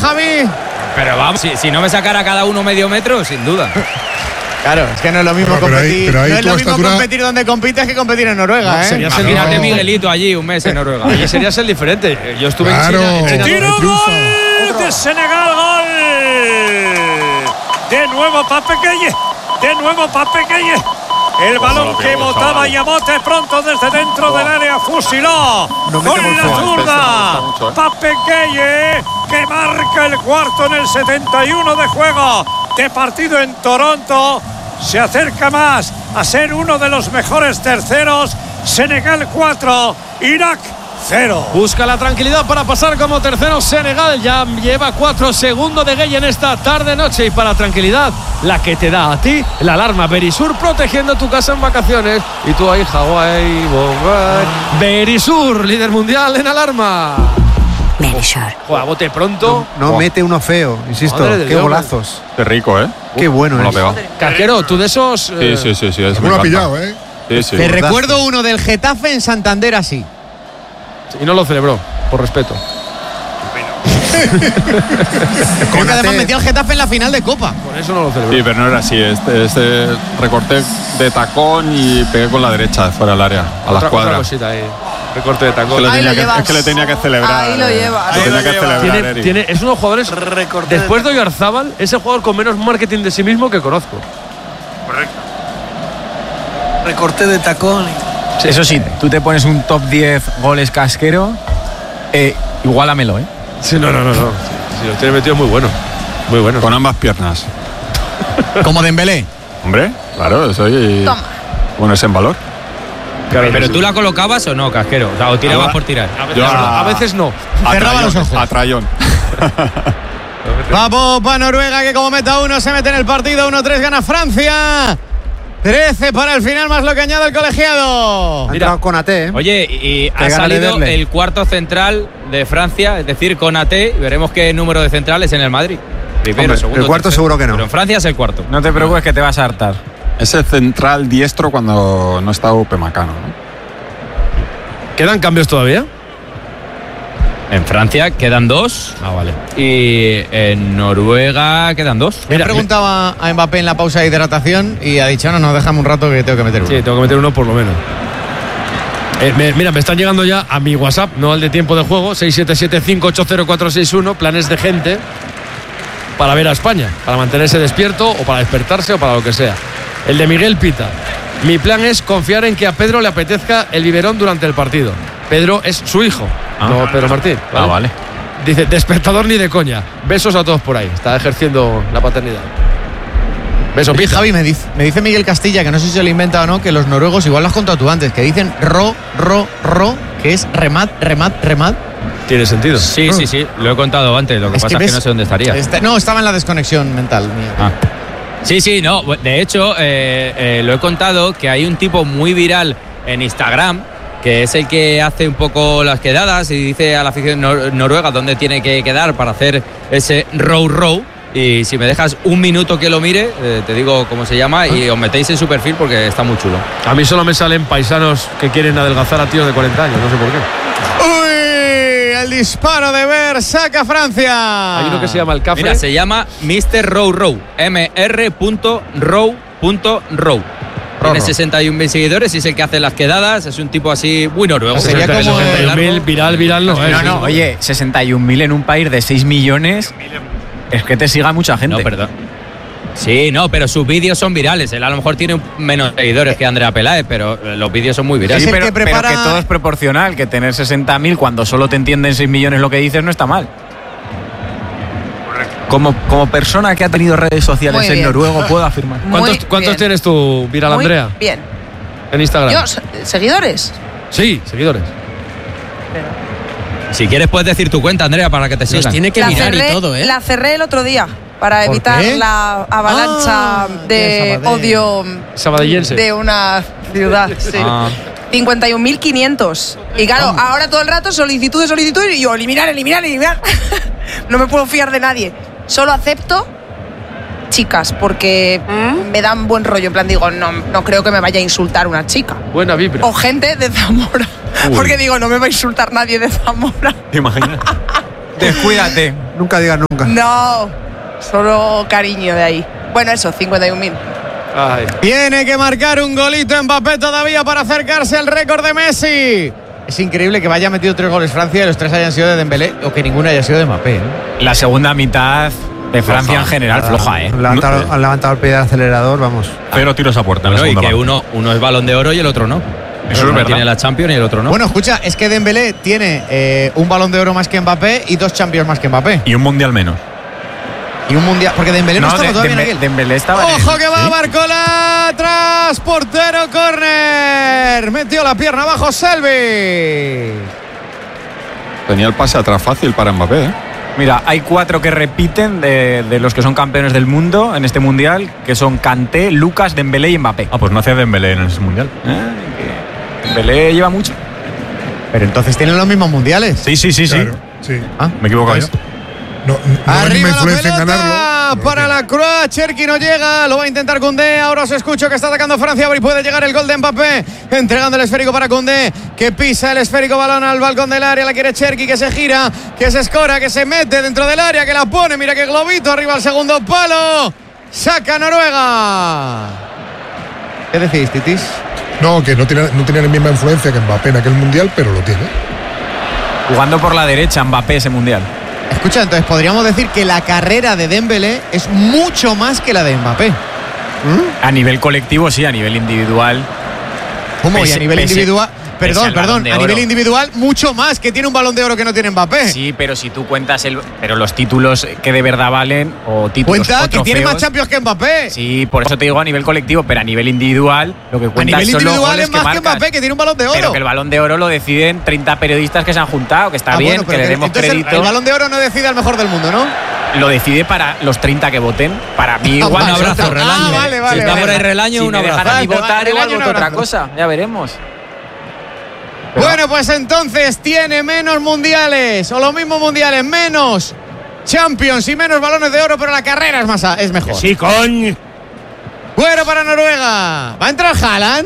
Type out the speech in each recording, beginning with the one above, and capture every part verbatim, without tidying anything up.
Javi. Pero vamos, si, si no me sacara cada uno medio metro, sin duda. Claro, es que no es lo mismo No, pero competir. ahí- pero ahí no es tu lo mismo estatura- competir donde compites que competir en Noruega, No, ¿eh? sería ser Imagínate diferente. Miguelito allí un mes en Noruega. Allí sería ser diferente. Yo estuve Claro. en China. En China ¡Tiro, triunfa. gol de Senegal! ¡Gol! De nuevo Pape Gueye. De nuevo Pape Gueye. El balón que botaba y a bote pronto desde dentro del área fusiló No con metemos la fuego, zurda. me gusta mucho, ¿eh? Pape Gueye, que marca el cuarto en el setenta y uno de juego de partido en Toronto. Se acerca más a ser uno de los mejores terceros. Senegal cuatro, Irak cero. Busca la tranquilidad para pasar como tercero Senegal. Ya lleva cuatro segundos de Gueye en esta tarde-noche. Y para tranquilidad, la que te da a ti la alarma Verisur, protegiendo tu casa en vacaciones. Y tú ahí, Hawái, Bombay. Verisur, líder mundial en alarma. Verisur. Joder, a bote pronto. No mete uno feo, insisto. Madre de Qué Dios. golazos. Qué rico, ¿eh? Qué bueno Me lo es. ha pegado. Casquero, tú de esos. Sí, eh, sí, sí, sí. ese me Uno ha encanta. pillado, ¿eh? Sí, sí. Te recuerdo uno del Getafe en Santander así. Y no lo celebró, por respeto. Creo que además metió al Getafe en la final de Copa. Por eso no lo celebró. Sí, pero no era así. Este, este recorté de tacón y pegué con la derecha fuera del área, a la otra, otra escuadra. cosita ahí. Recorte de Es que, tacón. le Ahí tenía lo que, llevas. es que le tenía que celebrar. Ahí lo eh. llevas. Le Ahí tenía lo que llevas. celebrar, Tiene, Eric. tiene, es uno de los jugadores, Recorté después de Oyarzábal, es el jugador con menos marketing de sí mismo que conozco. Recorte de tacón. Eso sí, tú te pones un top diez goles Casquero, eh, igualamelo, ¿eh? Sí, no, no, no. no. Sí, sí, lo tiene metido muy bueno. Muy bueno. Con ambas piernas. Como Dembélé. Hombre, claro, eso y Toma. ponerse en valor. Claro, Pero sí. tú la colocabas o no, Casquero. O sea, o tirabas Ahora- por tirar. A veces, Yo no, a- a veces no. A Cerraba los trayón, ojos. A trayón. Vamos para Noruega, que como meta uno se mete en el partido. uno tres gana Francia. trece para el final, más lo que añade el colegiado. Ha Mira. entrado con A T, ¿eh? Oye, y ha Qué ganas de salido verle. el cuarto central de Francia, es decir, Konaté. Y veremos qué número de centrales en el Madrid. Primero, Hombre, segundo, el cuarto tercero. seguro que no. Pero en Francia es el cuarto. No te preocupes que te vas a hartar. Ese central diestro cuando no está Upamecano, ¿no? ¿Quedan cambios todavía? En Francia quedan dos. Ah, vale. Y en Noruega quedan dos. Me preguntaba a Mbappé en la pausa de hidratación y ha dicho, no, no, déjame un rato que tengo que meter uno. Sí, tengo que meter uno por lo menos. Eh, me- mira, me están llegando ya a mi WhatsApp, no al de tiempo de juego, seis siete siete cinco ocho cero cuatro seis uno, planes de gente para ver a España, para mantenerse despierto o para despertarse o para lo que sea. El de Miguel Pita. Mi plan es confiar en que a Pedro le apetezca el biberón durante el partido. Pedro es su hijo, Ah. no Pedro Martín. Ah, vale. Dice, despertador ni de coña. Besos a todos por ahí. Está ejerciendo la paternidad. Beso, Oye, Pita. Javi, me dice, me dice Miguel Castilla, que no sé si se lo inventa o no, que los noruegos, igual lo has contado tú antes, que dicen ro, ro, ro, que es remat, remat, remat. Tiene sentido. Sí, sí, sí. Lo he contado antes. Lo que Es pasa que es que ves- no sé dónde estaría. Este- no, estaba en la desconexión mental mía. Ah. Sí, sí, no. De hecho, eh, eh, lo he contado que hay un tipo muy viral en Instagram que es el que hace un poco las quedadas y dice a la afición nor- noruega dónde tiene que quedar para hacer ese row row. Y si me dejas un minuto que lo mire, eh, te digo cómo se llama y os metéis en su perfil porque está muy chulo. A mí solo me salen paisanos que quieren adelgazar a tíos de cuarenta años, no sé por qué. ¡Uy! El disparo de Ver saca Francia. Hay uno que se llama el Café. Mira, se llama mister Row Row. M R Row Row. Tiene sesenta y un mil seguidores y es el que hace las quedadas. Es un tipo así muy noruego. Sería como sesenta y un mil, largo. viral, viral no es. No, no, oye, sesenta y un mil en un país de seis millones. Es que te siga mucha gente. No, perdón. Sí, no, pero sus vídeos son virales. Él a lo mejor tiene un- menos seguidores que Andrea Peláez, pero eh, los vídeos son muy virales. Es Sí, el pero, que prepara- pero que todo es proporcional, que tener sesenta mil cuando solo te entienden seis millones lo que dices no está mal. Como, como persona que ha tenido redes sociales Muy en bien. noruego, puedo afirmar. Muy ¿Cuántos, cuántos bien. tienes tú, Viral Muy Andrea? Bien. En Instagram. Yo, se- ¿seguidores? Sí, seguidores. Si quieres puedes decir tu cuenta, Andrea, para que te sigan. tiene que la mirar cerré, y todo, ¿eh? La cerré el otro día para ¿Por evitar qué? la avalancha Ah, de de Sabadell. odio Sabadellense. de una ciudad. Sí. Ah. cincuenta y un mil quinientos. Y claro, ahora todo el rato solicitud de solicitud y yo eliminar, eliminar, eliminar. No me puedo fiar de nadie. Solo acepto chicas porque me dan buen rollo. En plan, digo, no, no creo que me vaya a insultar una chica. Buena vibra. O gente de Zamora. Porque digo, no me va a insultar nadie de Zamora. ¿Te imaginas? Descuídate. Nunca digas nunca. No, solo cariño de ahí. Bueno, eso, cincuenta y un mil. Ay. Tiene que marcar un golito Mbappé todavía para acercarse al récord de Messi. Es increíble que vaya metido tres goles Francia y los tres hayan sido de Dembélé o que ninguno haya sido de Mbappé, ¿eh? La segunda mitad de Francia floja. En general floja, ¿eh? Han levantado, han levantado el pie del acelerador, vamos. Cero tiros a puerta. Bueno, en la y que parte. uno, uno es Balón de Oro y el otro no. Eso uno es verdad. Tiene la Champions y el otro no. Bueno, escucha, es que Dembélé tiene eh, un Balón de Oro más que Mbappé y dos Champions más que Mbappé. Y un mundial menos. Y un mundial, porque Dembélé no, no estaba de, todavía Dembe, en aquel. Dembélé estaba ¡Ojo en que va Barcola! ¡Tras! Portero, córner. Metió la pierna abajo Selvi. Tenía el pase atrás fácil para Mbappé, ¿eh? Mira, hay cuatro que repiten de, de los que son campeones del mundo en este mundial, que son Kanté, Lucas, Dembélé y Mbappé. Ah, pues no hacía Dembélé en ese mundial. Ah, que Dembélé lleva mucho. Pero entonces tienen los mismos mundiales. Sí, sí, sí, Claro, sí. sí. ¿Ah? Me equivocáis. Claro. No, no hay Arriba ninguna la influencia en pelota ganarlo. para la Croix. Cherki no llega, lo va a intentar Koundé. Ahora os escucho que está atacando Francia y puede llegar el gol de Mbappé, entregando el esférico para Koundé, que pisa el esférico balón al balcón del área. La quiere Cherki, que se gira, que se escora, que se mete dentro del área, que la pone. Mira qué globito arriba al segundo palo. Saca Noruega. ¿Qué decís, Titis? No, que no tiene, no tiene la misma influencia que Mbappé en aquel mundial, pero lo tiene. Jugando por la derecha Mbappé ese mundial. Escucha, entonces podríamos decir que la carrera de Dembélé es mucho más que la de Mbappé. ¿Mm? A nivel colectivo sí, a nivel individual. ¿Cómo? Pese, y a nivel pese, individual. Perdón, perdón, a nivel oro. individual mucho más, que tiene un balón de oro que no tiene Mbappé. Sí, pero si tú cuentas el, pero los títulos que de verdad valen o títulos Cuenta o que tiene trofeos, más Champions que Mbappé. Sí, por eso te digo a nivel colectivo, pero a nivel individual lo que A cuentas nivel son los individual goles es más que, que, marcas, Mbappé, que tiene un balón de oro. Pero que el balón de oro lo deciden treinta periodistas que se han juntado, que está Ah, bien, bueno, que pero le demos entonces crédito. El, el balón de oro no decide al mejor del mundo, ¿no? Lo decide para los treinta que voten. Para mí igual vale, un abrazo, nosotros. Relaño. Ah, vale, vale, Si está vale. por ahí Relaño, Si un me abrazo. dejan a mí Vale, votar, vale, igual Relaño, un voto otra abrazo. cosa. Ya veremos. Pero Bueno, pues entonces tiene menos mundiales, o los mismos mundiales, menos Champions y menos balones de oro, pero la carrera es más a- es mejor. Sí, coño. Bueno para Noruega. ¿Va a entrar Haaland?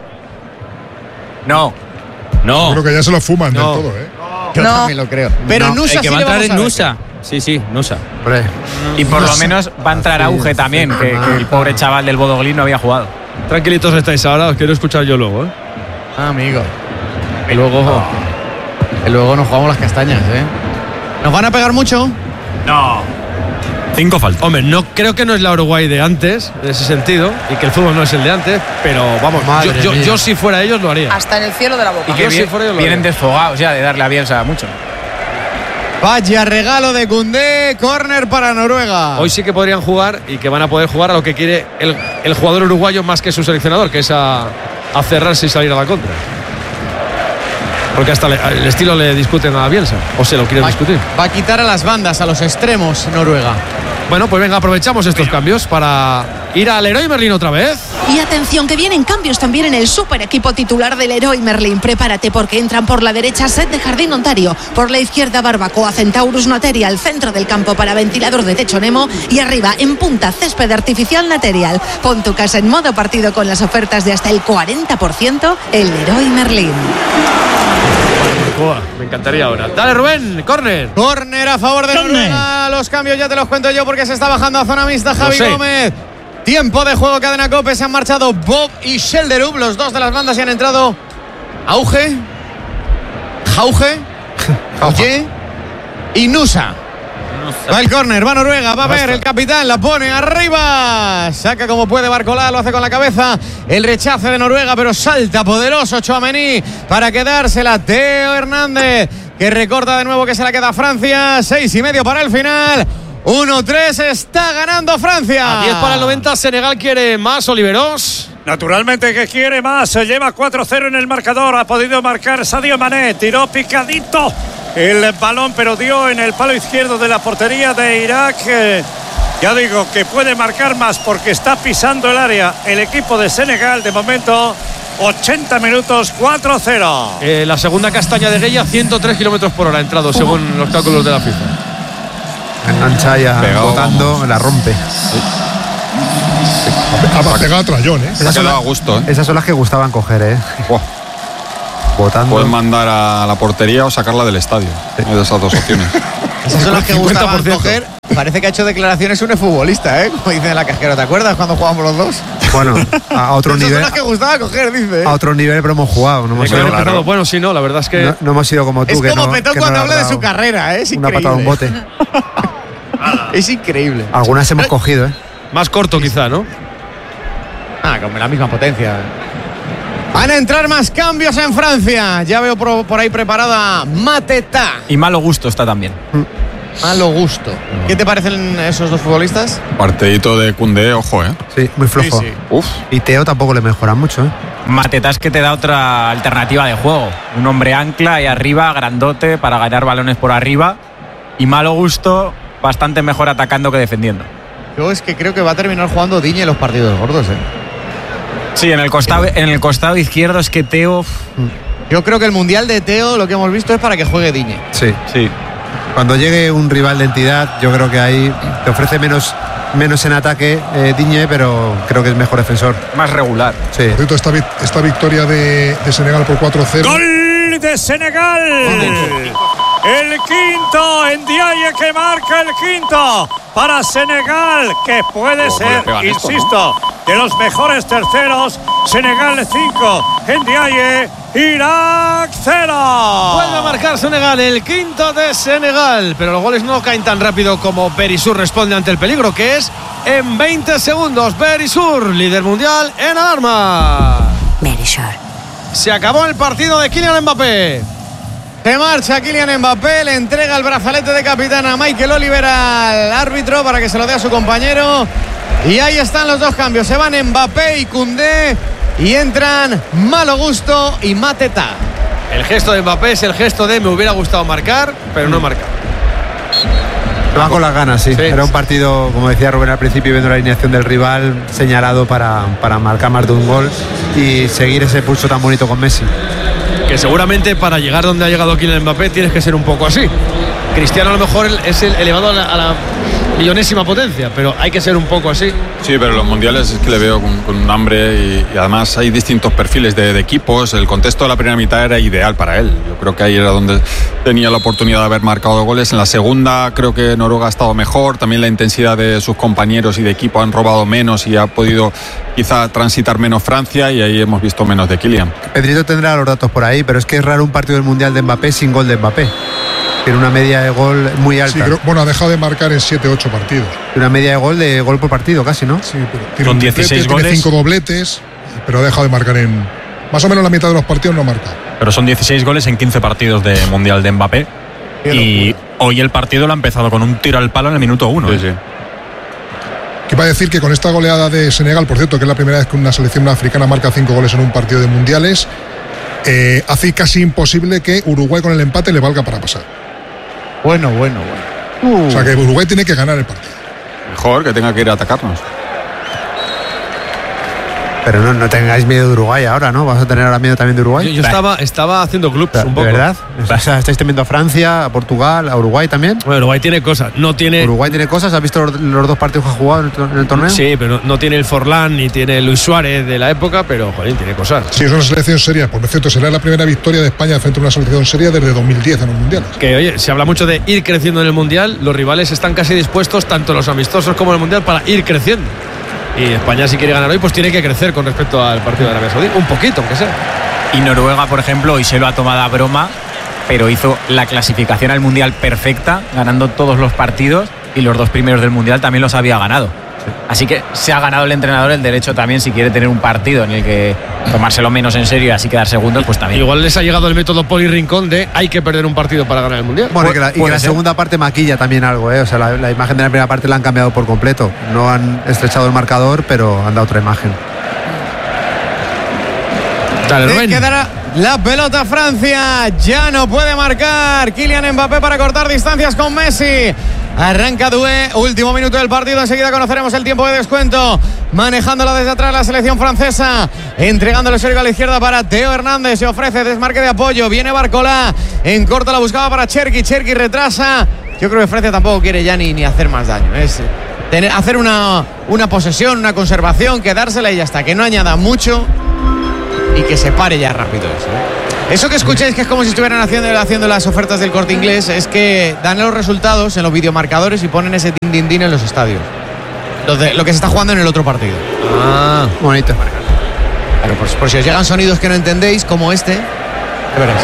no. No. Creo que ya se lo fuman No. del todo, ¿eh? Yo No. también lo creo. Pero No, Nusa el que sí va a le entrar vamos es a ver. Nusa. Sí, sí, Nusa. Hombre, Y por lo menos va a entrar Auge también, que, que el pobre chaval del Bodoglín no había jugado. Tranquilitos estáis ahora, os quiero escuchar yo luego, ¿eh? Ah, amigo. Y luego, y luego nos jugamos las castañas, ¿eh? ¿Nos van a pegar mucho? No. Cinco faltas. Hombre, no creo que no es la Uruguay de antes, en ese sentido, y que el fútbol no es el de antes, pero vamos, yo, Madre yo, mía. yo si fuera ellos lo haría. Hasta en el cielo de la boca. Y que Yo si vi- fuera yo lo vienen haría. desfogados ya de darle a Bielsa mucho. Vaya regalo de Koundé, córner para Noruega. Hoy sí que podrían jugar y que van a poder jugar a lo que quiere el, el jugador uruguayo más que su seleccionador, que es a, a cerrarse y salir a la contra. Porque hasta le- el estilo le discuten a Bielsa, o se lo quieren va, discutir. va a quitar a las bandas, a los extremos, Noruega. Bueno, pues venga, aprovechamos estos cambios para ir al Leroy Merlin otra vez. Y atención que vienen cambios también en el super equipo titular del Leroy Merlin. Prepárate porque entran por la derecha Set de Jardín Ontario, por la izquierda Barbacoa Centaurus Material, centro del campo para ventilador de techo Nemo y arriba en punta Césped Artificial Material. Pon tu casa en modo partido con las ofertas de hasta el cuarenta por ciento. El Leroy Merlin. Buah, me encantaría ahora. Dale, Rubén, córner. Córner a favor de Noruega. Los cambios ya te los cuento yo porque se está bajando a zona mixta Javi sé. Gómez. Tiempo de juego, cadena Cope. Se han marchado Bob y Shelderup, los dos de las bandas, y han entrado Auge, Jauge, Oye y Nusa. Va el córner, va Noruega, va a ver el capitán, la pone arriba. Saca como puede Barcola, lo hace con la cabeza. El rechace de Noruega, pero salta poderoso Tchouaméni para quedársela. Teo Hernández, que recorta de nuevo, que se la queda Francia. Seis y medio para el final. uno tres, está ganando Francia. A diez para el noventa, Senegal quiere más, Oliveros. Naturalmente que quiere más, se lleva cuatro cero en el marcador, ha podido marcar Sadio Mané, tiró picadito el balón, pero dio en el palo izquierdo de la portería de Irak. Eh, ya digo que puede marcar más porque está pisando el área el equipo de Senegal. De momento, ochenta minutos, cuatro cero. Eh, la segunda castaña de Gueye, ciento tres kilómetros por hora ha entrado, según los cálculos de la FIFA. engancha ya Pegado, botando, vamos. la rompe. Ha pegado a Trayón, ¿eh? Se ha quedado a gusto, ¿eh? Esas son las que gustaban coger, ¿eh? Buah. Botando. Puedes mandar a la portería o sacarla del estadio. Hay de esas dos opciones. Esas son las que cincuenta gustaban por ciento. coger. Parece que ha hecho declaraciones un futbolista, ¿eh? Como dice en la cajera. ¿Te acuerdas cuando jugábamos los dos? Bueno, a otro Esas nivel. son las que gustaba coger, dice. A otro nivel, pero hemos jugado. No hemos, Hay que haber sido, empezado. Bueno, sí, no, la verdad es que. no, no hemos sido como tú. Es que como no, Petón que no cuando le habla has de dado su carrera, ¿eh? Es una increíble. patada a un bote. Es increíble. Algunas hemos cogido, ¿eh? Más corto, quizá, ¿no? Ah, con la misma potencia. Van a entrar más cambios en Francia. Ya veo por, por ahí preparada Mateta. Y malo gusto está también. Malo gusto. ¿Qué te parecen esos dos futbolistas? Partidito de Koundé, ojo, ¿eh? Sí, muy flojo. Sí, sí. Uf. Y Teo tampoco le mejora mucho, ¿eh? Mateta es que te da otra alternativa de juego. Un hombre ancla y arriba, grandote, para ganar balones por arriba. Y malo gusto, bastante mejor atacando que defendiendo. Yo es que creo que va a terminar jugando Digne en los partidos gordos, ¿eh? Sí, en el costado, en el costado izquierdo es que Teo. Yo creo que el Mundial de Teo, lo que hemos visto, es para que juegue Digne. Sí. Sí. Cuando llegue un rival de entidad, yo creo que ahí te ofrece menos, menos en ataque eh, Digne, pero creo que es mejor defensor. Más regular. Sí. Por cierto, esta, vic- esta victoria de, de Senegal por cuatro cero. ¡Gol de Senegal! El quinto, Ndiaye que marca el quinto para Senegal, que puede ¿Cómo le ser, pegan esto, insisto, de los mejores terceros. Senegal cinco, Ndiaye, Irak cero. Vuelve a marcar Senegal, el quinto de Senegal. Pero los goles no caen tan rápido como Berisur responde ante el peligro, que es en veinte segundos. Berisur, líder mundial en alarma. Berisur. Se acabó el partido de Kylian Mbappé. Se marcha Kylian Mbappé, le entrega el brazalete de capitán a Michael Oliver al árbitro para que se lo dé a su compañero. Y ahí están los dos cambios. Se van Mbappé y Koundé y entran Malo Gusto y Mateta. El gesto de Mbappé es el gesto de me hubiera gustado marcar, pero no marcar. Se va con las ganas, sí. Sí. Era un partido, como decía Rubén al principio, viendo la alineación del rival, señalado para, para marcar más de un gol y seguir ese pulso tan bonito con Messi. Que seguramente para llegar donde ha llegado Kylian Mbappé tienes que ser un poco así. Cristiano a lo mejor es el elevado a la, a la millonésima potencia, pero hay que ser un poco así. Sí, pero los mundiales es que le veo con, con un hambre y, y además hay distintos perfiles de, de equipos. El contexto de la primera mitad era ideal para él. Yo creo que ahí era donde tenía la oportunidad de haber marcado goles. En la segunda creo que Noruega ha estado mejor. También la intensidad de sus compañeros y de equipo han robado menos y ha podido quizá transitar menos Francia y ahí hemos visto menos de Kylian. Pedrito tendrá los datos por ahí, pero es que es raro un partido del Mundial de Mbappé sin gol de Mbappé. Tiene una media de gol muy alta. Sí, creo- bueno, ha dejado de marcar en siete ocho partidos. Una media de gol de gol por partido, casi, ¿no? Sí, pero tiene Son un dieciséis triplete, goles. Tiene cinco dobletes, pero ha dejado de marcar en. Más o menos la mitad de los partidos no ha marcado. Pero son dieciséis goles en quince partidos de Mundial de Mbappé. Y hoy el partido lo ha empezado con un tiro al palo en el minuto uno. Sí, ¿eh? sí. Que iba a decir que con esta goleada de Senegal, por cierto, que es la primera vez que una selección africana marca cinco goles en un partido de mundiales, eh, hace casi imposible que Uruguay con el empate le valga para pasar. Bueno, bueno, bueno. O sea que Uruguay tiene que ganar el partido. Mejor que tenga que ir a atacarnos. Pero no, no tengáis miedo de Uruguay ahora, ¿no? ¿Vas a tener ahora miedo también de Uruguay? Yo, yo estaba, estaba haciendo clubs un ¿De poco. verdad? O sea, ¿estáis temiendo a Francia, a Portugal, a Uruguay también? Bueno, Uruguay tiene cosas. No tiene. ¿Uruguay tiene cosas? ¿Has visto los, los dos partidos que ha jugado en el, tor- en el torneo? Sí, pero no, no tiene el Forlán ni tiene el Luis Suárez de la época, pero joder, tiene cosas. Sí, es una selección seria. Por cierto, será la primera victoria de España frente a una selección seria desde dos mil diez en los mundiales. Que oye, se habla mucho de ir creciendo en el Mundial. Los rivales están casi dispuestos, tanto los amistosos como el Mundial, para ir creciendo. Y España, si quiere ganar hoy, pues tiene que crecer con respecto al partido de Arabia Saudí. Un poquito, aunque sea. Y Noruega, por ejemplo, hoy se lo ha tomado a broma, pero hizo la clasificación al Mundial perfecta, ganando todos los partidos y los dos primeros del Mundial también los había ganado. Así que se ha ganado el entrenador el derecho también, si quiere tener un partido en el que tomárselo menos en serio y así quedar segundos, pues también. Igual les ha llegado el método Poli Rincón de hay que perder un partido para ganar el Mundial. Bueno, y que la, y que Puede la ser. segunda parte maquilla también algo, ¿eh? O sea, la, la imagen de la primera parte la han cambiado por completo. No han estrechado el marcador, pero han dado otra imagen. Dale, Le Rubén. quedará la pelota a Francia. Ya no puede marcar Kylian Mbappé para cortar distancias con Messi. Arranca Doué, último minuto del partido. Enseguida conoceremos el tiempo de descuento. Manejándola desde atrás la selección francesa. Entregándole el a la izquierda para Teo Hernández. Se ofrece desmarque de apoyo. Viene Barcola. En corto la buscaba para Cherki. Cherki retrasa. Yo creo que Francia tampoco quiere ya ni, ni hacer más daño. Es tener, hacer una, una posesión, una conservación, quedársela y ya está. Que no añada mucho y que se pare ya rápido eso, ¿eh? Eso que escucháis, que es como si estuvieran haciendo, haciendo las ofertas del Corte Inglés, es que dan los resultados en los videomarcadores y ponen ese din din din en los estadios. Lo, de, lo que se está jugando en el otro partido. Ah, bonito. Claro, pues por si os llegan sonidos que no entendéis, como este, ya veréis.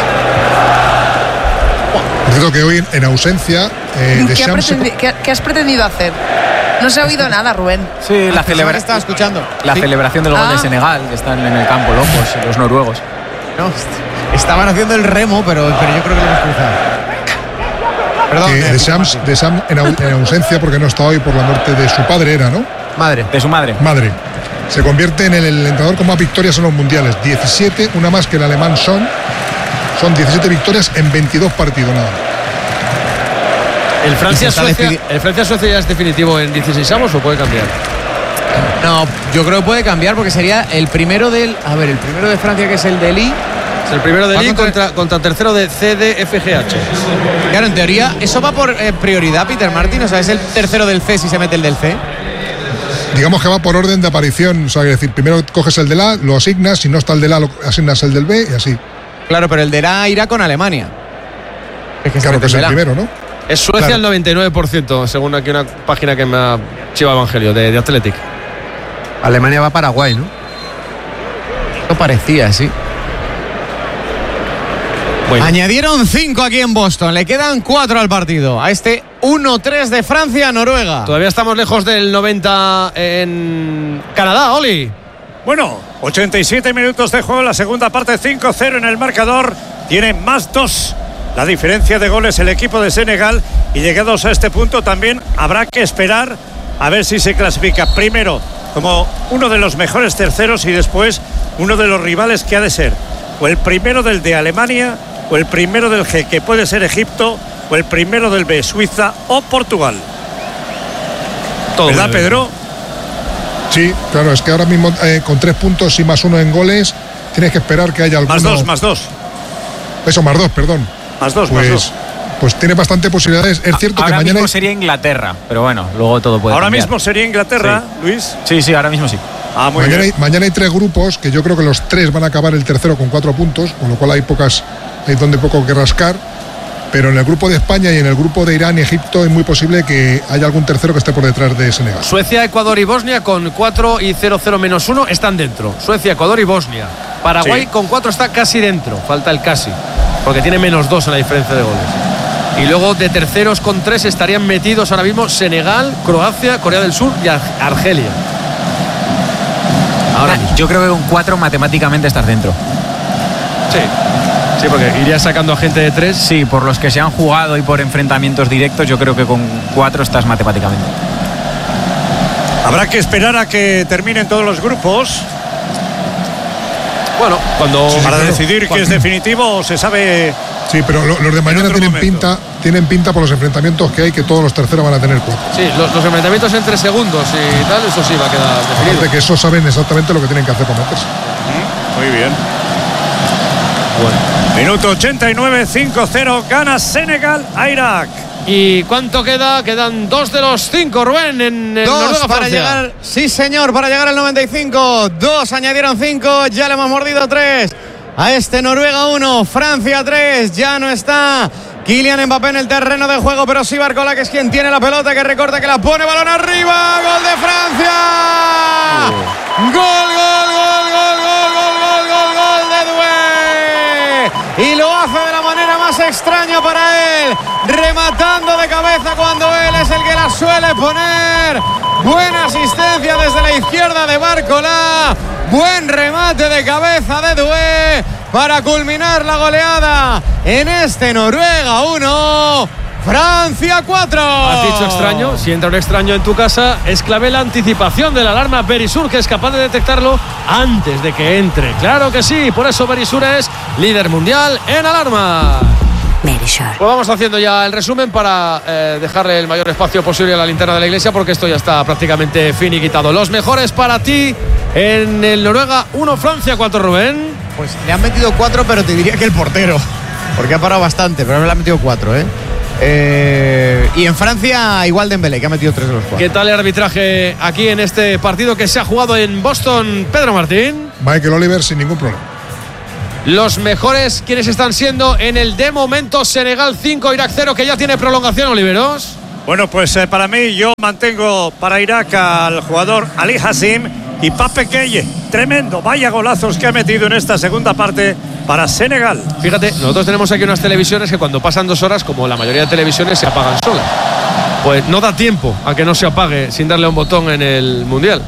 Por cierto que hoy en ausencia eh, de ¿Qué, ha Shams se- pretendi- qué- qué has pretendido hacer? No se ha oído nada, Rubén. Sí, la, Ah, celebra- estaba escuchando. la Sí. celebración del gol Ah. de Senegal, que están en el campo locos, los noruegos. No, estaban haciendo el remo, pero, pero yo creo que lo hemos cruzado. Perdón. que eh, de Shams, de Shams en, au- en ausencia porque no está hoy por la muerte de su padre, era, ¿no? Madre. De su madre. Madre. Se convierte en el, el entrenador con más victorias en los mundiales. diecisiete, una más que el alemán Son. Son diecisiete victorias en veintidós partidos, nada. ¿El Y se Francia-Suecia está ¿El Francia-Suecia ya es definitivo en dieciséis avos o puede cambiar? No, yo creo que puede cambiar porque sería el primero del. A ver, el primero de Francia, que es el del I. Es el primero de Va Liga contra- contra, contra tercero de C D F G H. Claro, en teoría, eso va por eh, prioridad, Peter Martin. O sea, es el tercero del C si se mete el del C. Digamos que va por orden de aparición. O sea, es decir, primero coges el del A, lo asignas. Si no está el del A, lo asignas el del B y así. Claro, pero el del A irá con Alemania. Es que se Claro mete que es el el del A. primero, ¿no? Es Suecia Claro. el noventa y nueve por ciento, según aquí una página que me ha chivado Evangelio, de, de Athletic. Alemania va a Paraguay, ¿no? Eso parecía, sí. Bueno, Añadieron cinco aquí en Boston. Le quedan cuatro al partido. A este uno tres de Francia-Noruega. todavía estamos lejos del noventa en Canadá, Oli. Bueno, ochenta y siete minutos de juego, la segunda parte, cinco cero en el marcador. Tiene más dos la diferencia de goles el equipo de Senegal. Y llegados a este punto también habrá que esperar a ver si se clasifica primero como uno de los mejores terceros y después uno de los rivales que ha de ser o el primero del de Alemania o el primero del G, que puede ser Egipto, o el primero del B, Suiza o Portugal. Todo ¿Verdad, bien. Pedro? Sí, claro, es que ahora mismo eh, con tres puntos y más uno en goles, tienes que esperar que haya alguno. Más dos, más dos. Eso, más dos, perdón. Más dos, más Pues, dos. pues tiene bastante posibilidades. Es cierto que Ahora mañana. mismo hay- sería Inglaterra, pero bueno, luego todo puede Ahora cambiar. mismo sería Inglaterra, Luis. Sí, sí, ahora mismo sí. Ah, muy Mañana hay, bien. mañana hay tres grupos que yo creo que los tres van a acabar el tercero con cuatro puntos, con lo cual hay pocas, hay donde poco que rascar. Pero en el grupo de España y en el grupo de Irán y Egipto es muy posible que haya algún tercero que esté por detrás de Senegal. Suecia, Ecuador y Bosnia con cuatro y cero cero menos uno están dentro. Suecia, Ecuador y Bosnia. Paraguay Sí. con cuatro está casi dentro. Falta el casi, porque tiene menos dos en la diferencia de goles. Y luego de terceros con tres estarían metidos ahora mismo Senegal, Croacia, Corea del Sur y Ar- Argelia. Ahora, yo creo que con cuatro matemáticamente estás dentro. Sí, sí, porque iría sacando a gente de tres. Sí, por los que se han jugado y por enfrentamientos directos, yo creo que con cuatro estás matemáticamente. Habrá que esperar a que terminen todos los grupos Bueno, cuando para claro. decidir que es definitivo o se sabe. Sí, pero lo- los de mañana otro tienen momento. pinta, tienen pinta por los enfrentamientos que hay que todos los terceros van a tener cuatro. sí, los, los enfrentamientos entre segundos y tal, eso sí va a quedar definido. Aparte que esos saben exactamente lo que tienen que hacer para meterse. Muy bien. Minuto ochenta y nueve, cinco cero, gana Senegal a Irak. ¿Y cuánto queda? Quedan dos de los cinco, Rubén, en el Dos Noruega, para Francia. llegar, sí señor, para llegar al noventa y cinco. Dos, añadieron cinco, ya le hemos mordido tres. A este Noruega uno, Francia tres, ya no está Kylian Mbappé en el terreno de juego, pero sí Barcola, que es quien tiene la pelota, que recorta, que la pone, balón arriba, gol de Francia. Gol, gol, gol, gol, gol, gol, gol, gol, gol de Doué. Y lo hace de la manera más extraña para él, rematando de cabeza cuando él es el que la suele poner. Buena asistencia desde la izquierda de Barcola. Buen remate de cabeza de Doué para culminar la goleada en este Noruega uno, Francia cuatro. Has dicho extraño, si entra un extraño en tu casa, es clave la anticipación de la alarma Verisur, que es capaz de detectarlo antes de que entre. Claro que sí, por eso Verisur es líder mundial en alarma. Pues vamos haciendo ya el resumen para eh, dejarle el mayor espacio posible a la linterna de la iglesia, porque esto ya está prácticamente finiquitado. Los mejores para ti en el Noruega uno, Francia cuatro, Rubén. Pues le han metido cuatro, pero te diría que el portero, porque ha parado bastante, pero le han metido cuatro, ¿eh? Eh, y en Francia igual Dembélé, que ha metido tres de los cuatro. ¿Qué tal el arbitraje aquí en este partido que se ha jugado en Boston, Pedro Martín? Michael Oliver sin ningún problema. los mejores, ¿quiénes están siendo en el de momento? Senegal cinco, Irak cero, que ya tiene prolongación, Oliveros. Bueno, pues eh, para mí yo mantengo para Irak al jugador Ali Hassim y Pape Gueye. Tremendo, vaya golazos que ha metido en esta segunda parte para Senegal. Fíjate, nosotros tenemos aquí unas televisiones que cuando pasan dos horas, como la mayoría de televisiones, se apagan solas. Pues no da tiempo a que no se apague sin darle a un botón en el Mundial.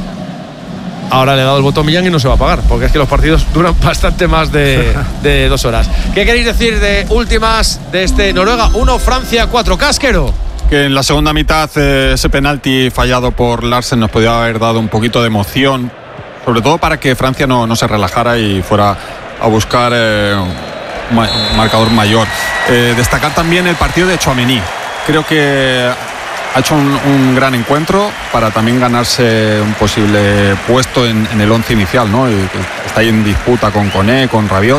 Ahora le he dado el botón Millán y no se va a apagar, porque es que los partidos duran bastante más de, de dos horas. ¿Qué queréis decir de últimas de este Noruega uno, Francia cuatro? Casquero. Que en la segunda mitad eh, ese penalti fallado por Larsen nos podía haber dado un poquito de emoción, sobre todo para que Francia no, no se relajara y fuera a buscar eh, un, ma- un marcador mayor. Eh, destacar también el partido de Tchouaméni. Creo que ha hecho un, un gran encuentro para también ganarse un posible puesto en, en el once inicial, ¿no? Y que está ahí en disputa con Koné, con Rabiot.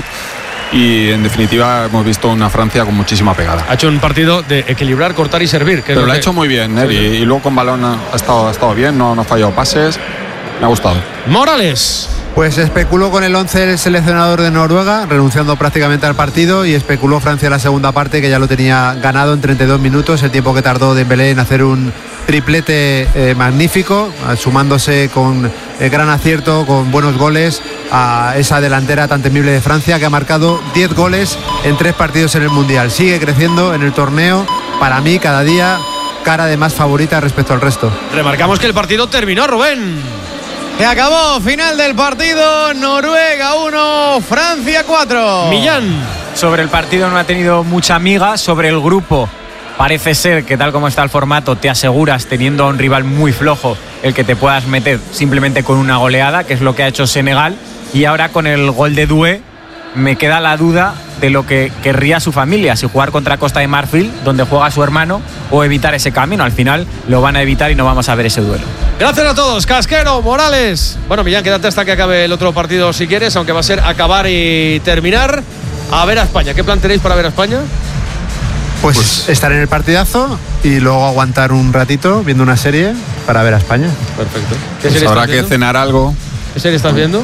Y en definitiva hemos visto una Francia con muchísima pegada. Ha hecho un partido de equilibrar, cortar y servir. Que Pero lo que... ha hecho muy bien, ¿eh? Sí, sí. Y, y luego con balón ha estado, ha estado bien, no, no ha fallado pases. Me ha gustado. Morales. Pues especuló con el once el seleccionador de Noruega, renunciando prácticamente al partido, y especuló Francia la segunda parte, que ya lo tenía ganado en treinta y dos minutos, el tiempo que tardó Dembélé en hacer un triplete eh, magnífico, sumándose con eh, gran acierto, con buenos goles a esa delantera tan temible de Francia, que ha marcado diez goles en tres partidos en el Mundial. Sigue creciendo en el torneo, para mí cada día cara de más favorita respecto al resto. Remarcamos que el partido terminó, Rubén. Se acabó, final del partido, Noruega uno, Francia cuatro. Millán. Sobre el partido no ha tenido mucha miga, sobre el grupo parece ser que tal como está el formato te aseguras, teniendo a un rival muy flojo, el que te puedas meter simplemente con una goleada, que es lo que ha hecho Senegal. Y ahora con el gol de Doué me queda la duda de lo que querría su familia, si jugar contra Costa de Marfil, donde juega su hermano, o evitar ese camino. Al final lo van a evitar y no vamos a ver ese duelo. Gracias a todos, Casquero, Morales. Bueno, Millán, quédate hasta que acabe el otro partido si quieres, aunque va a ser acabar y terminar. A ver a España. ¿Qué plan tenéis para ver a España? Pues, Pues- estar en el partidazo y luego aguantar un ratito viendo una serie para ver a España. Perfecto. ¿Qué Pues serie habrá estás que viendo? cenar algo. ¿Qué serie estás viendo?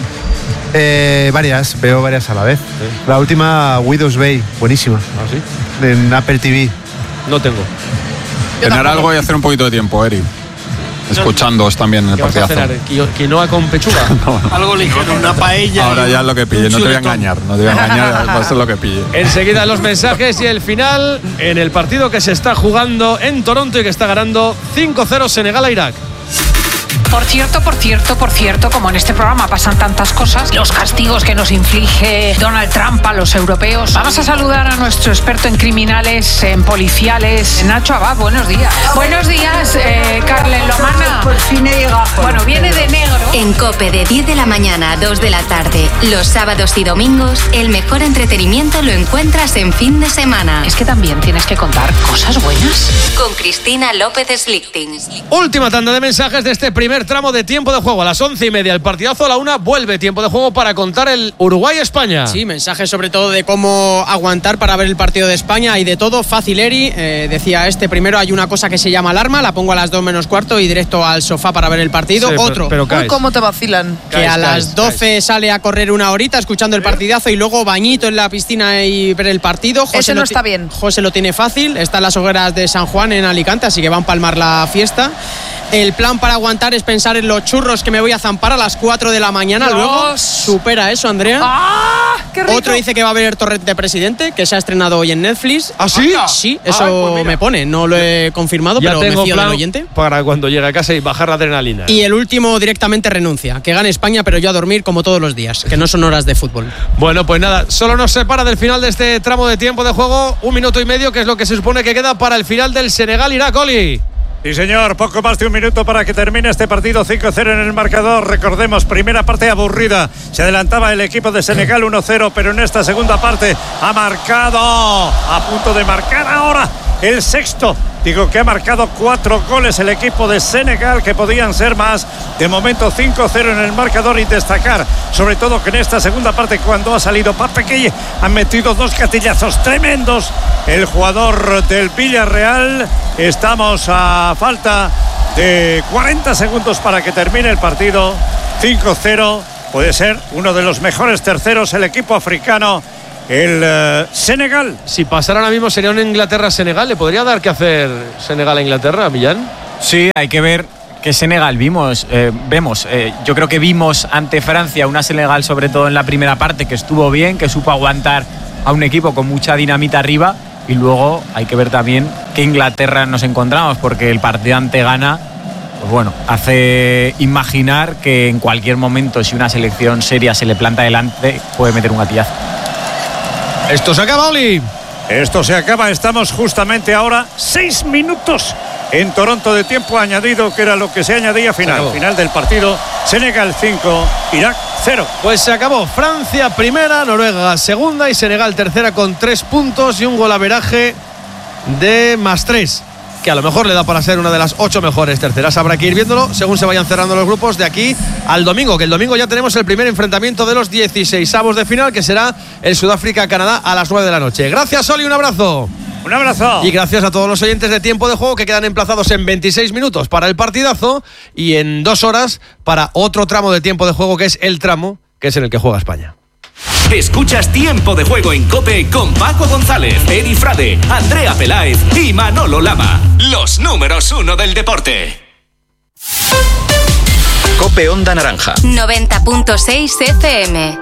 Eh, varias, veo varias a la vez. La última, Widow's Bay, buenísima, Ah, sí. en Apple T V. No tengo. Cenar algo y hacer un poquito de tiempo, Eri. Escuchándoos también en el ¿Qué vas a partidazo. cenar? ¿Quino- ¿Quinoa con pechuga? Algo ligero, una paella. Ahora ya es lo que pille, no te voy a engañar, no te voy a engañar, va a ser lo que pille. Enseguida los mensajes y el final en el partido que se está jugando en Toronto y que está ganando cinco cero Senegal a Irak. Por cierto, por cierto, por cierto, como en este programa pasan tantas cosas, los castigos que nos inflige Donald Trump a los europeos. Vamos a saludar a nuestro experto en criminales, en policiales, Nacho Abad. Buenos días. Buenos días, eh, Carlen Lomana. Por fin he llegado. Bueno, viene de negro. En COPE de diez de la mañana a dos de la tarde, los sábados y domingos, el mejor entretenimiento lo encuentras en fin de semana. Es que también tienes que contar cosas buenas. Con Cristina López Slichting. Última tanda de mensajes de este primer tramo de tiempo de juego. A las once y media el partidazo, a la una vuelve tiempo de juego para contar el Uruguay-España. Sí, mensajes sobre todo de cómo aguantar para ver el partido de España y de todo. Fácil, Eri. Eh, decía este primero, hay una cosa que se llama alarma, la pongo a las dos menos cuarto y directo al sofá para ver el partido. Sí, Otro, pero, pero Uy, cómo te vacilan. que Caes, a las caes, doce caes. sale a correr una horita escuchando el partidazo y luego bañito en la piscina y ver el partido. José Ese no lo está ti- bien. José lo tiene fácil, está en las hogueras de San Juan en Alicante, así que va a empalmar la fiesta. El plan para aguantar es pensar en los churros que me voy a zampar a las cuatro de la mañana. Dios. Luego supera eso, Andrea. ¡Ah! ¡Qué rico! Otro dice que va a ver el Torrente Presidente, que se ha estrenado hoy en Netflix. ¿Ah, sí? Sí, Ay, eso pues mira. me pone. No lo he confirmado, Ya pero me tengo fío plan del oyente. para cuando llegue a casa y bajar la adrenalina. Y el último directamente renuncia. Que gane España, pero yo a dormir como todos los días, que no son horas de fútbol. Bueno, pues nada, solo nos separa del final de este tramo de tiempo de juego un minuto y medio, que es lo que se supone que queda para el final del Senegal-Irak. Oli. Sí, señor, poco más de un minuto para que termine este partido. Cinco cero en el marcador. Recordemos, primera parte aburrida. Se adelantaba el equipo de Senegal uno cero, pero en esta segunda parte ha marcado, a punto de marcar ahora el sexto. Digo que ha marcado cuatro goles el equipo de Senegal, que podían ser más. De momento cinco cero en el marcador, y destacar sobre todo que en esta segunda parte, cuando ha salido Pape Gueye, han metido dos gatillazos tremendos el jugador del Villarreal. Estamos a falta de cuarenta segundos para que termine el partido. Cinco cero puede ser uno de los mejores terceros el equipo africano, el uh, Senegal. Si pasara ahora mismo sería un Inglaterra-Senegal. ¿Le podría dar que hacer Senegal a Inglaterra, Millán? Sí, hay que ver qué Senegal vimos, eh, vemos. Eh, yo creo que vimos ante Francia una Senegal, sobre todo en la primera parte, que estuvo bien, que supo aguantar a un equipo con mucha dinamita arriba. Y luego hay que ver también qué Inglaterra nos encontramos, porque el partido ante Ghana, pues bueno, hace imaginar que en cualquier momento, si una selección seria se le planta delante, puede meter un gatillazo. Esto se acaba, Oli. Esto se acaba, estamos justamente ahora seis minutos en Toronto de tiempo añadido, que era lo que se añadía final. Final del partido, Senegal cinco, Irak cero. Pues se acabó. Francia primera, Noruega segunda y Senegal tercera con tres puntos y un golaveraje de más tres, que a lo mejor le da para ser una de las ocho mejores terceras. Habrá que ir viéndolo según se vayan cerrando los grupos de aquí al domingo, que el domingo ya tenemos el primer enfrentamiento de los dieciseisavos de final, que será el Sudáfrica-Canadá a las nueve de la noche. Gracias, Oli, un abrazo. Un abrazo. Y gracias a todos los oyentes de Tiempo de Juego, que quedan emplazados en veintiséis minutos para el partidazo y en dos horas para otro tramo de Tiempo de Juego, que es el tramo que es en el que juega España. Escuchas Tiempo de Juego en COPE con Paco González, Edi Frade, Andrea Peláez y Manolo Lama. Los números uno del deporte. COPE Onda Naranja. noventa punto seis F M.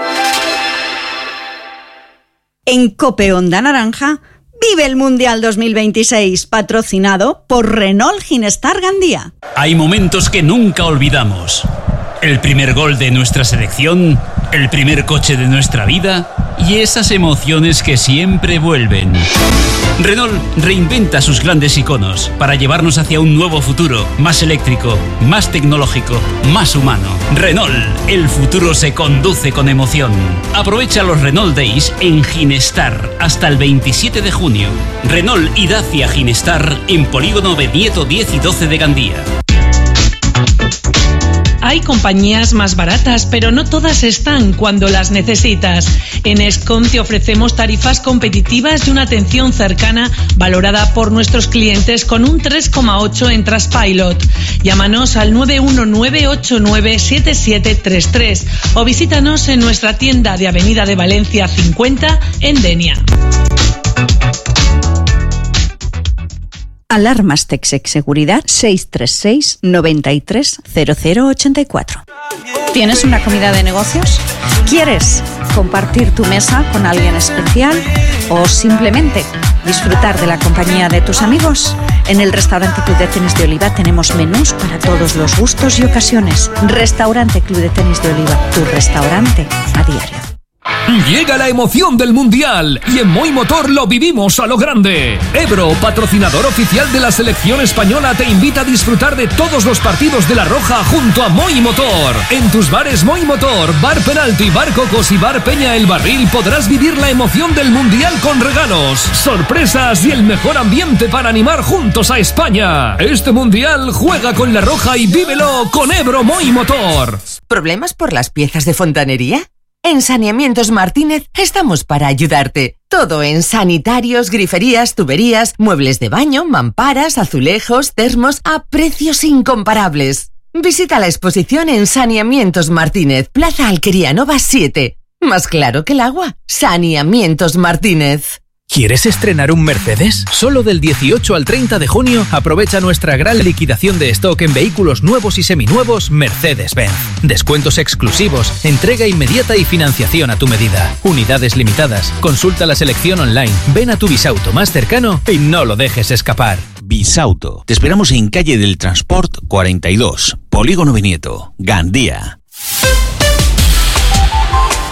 En COPE Onda Naranja, vive el Mundial dos mil veintiséis, patrocinado por Renault Ginestar Gandía. Hay momentos que nunca olvidamos. El primer gol de nuestra selección, el primer coche de nuestra vida y esas emociones que siempre vuelven. Renault reinventa sus grandes iconos para llevarnos hacia un nuevo futuro, más eléctrico, más tecnológico, más humano. Renault, el futuro se conduce con emoción. Aprovecha los Renault Days en Ginestar hasta el veintisiete de junio. Renault y Dacia Ginestar en Polígono Benieto diez y doce de Gandía. Hay compañías más baratas, pero no todas están cuando las necesitas. En Escom te ofrecemos tarifas competitivas y una atención cercana valorada por nuestros clientes con un tres coma ocho en Trustpilot. Llámanos al nueve uno nueve ocho nueve siete siete tres tres o visítanos en nuestra tienda de Avenida de Valencia cincuenta en Denia. Alarmas Texec Seguridad seis tres seis, nueve tres, cero cero ocho cuatro. ¿Tienes una comida de negocios? ¿Quieres compartir tu mesa con alguien especial o simplemente disfrutar de la compañía de tus amigos? En el Restaurante Club de Tenis de Oliva tenemos menús para todos los gustos y ocasiones. Restaurante Club de Tenis de Oliva, tu restaurante a diario. Llega la emoción del Mundial y en Moi Motor lo vivimos a lo grande. Ebro, patrocinador oficial de la selección española, te invita a disfrutar de todos los partidos de La Roja junto a Moi Motor. En tus bares Moi Motor, Bar Penalti, Bar Cocos y Bar Peña El Barril podrás vivir la emoción del Mundial con regalos, sorpresas y el mejor ambiente para animar juntos a España. Este Mundial juega con La Roja y vívelo con Ebro Moi Motor. ¿Problemas por las piezas de fontanería? En Saneamientos Martínez estamos para ayudarte. Todo en sanitarios, griferías, tuberías, muebles de baño, mamparas, azulejos, termos a precios incomparables. Visita la exposición en Saneamientos Martínez, Plaza Alquería Nova siete. Más claro que el agua. Saneamientos Martínez. ¿Quieres estrenar un Mercedes? Solo del dieciocho al treinta de junio aprovecha nuestra gran liquidación de stock en vehículos nuevos y seminuevos Mercedes-Benz. Descuentos exclusivos, entrega inmediata y financiación a tu medida. Unidades limitadas. Consulta la selección online. Ven a tu Bisauto más cercano y no lo dejes escapar. Bisauto. Te esperamos en Calle del Transport cuarenta y dos, Polígono Benieto, Gandía.